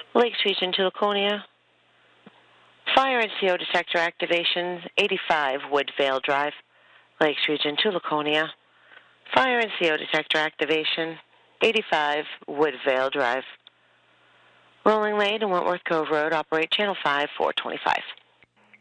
Lakes Region to Laconia. Fire and CO detector activation, 85 Woodvale Drive, Lakes Region to Laconia. Fire and CO detector activation, 85 Woodvale Drive. Rolling Lane and Wentworth Cove Road operate Channel 5 425.